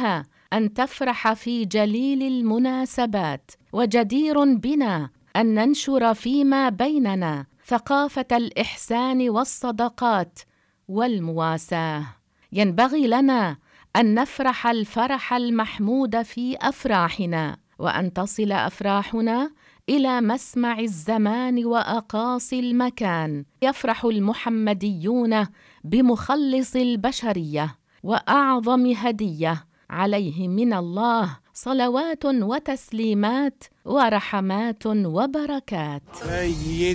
لها أن تفرح في جليل المناسبات، وجدير بنا أن ننشر فيما بيننا ثقافة الإحسان والصدقات والمواساة. ينبغي لنا أن نفرح الفرح المحمود في أفراحنا، وأن تصل أفراحنا إلى مسمع الزمان وأقاصي المكان. يفرح المحمديون بمخلص البشرية، وأعظم هدية عليه من الله صلوات وتسليمات ورحمات وبركات.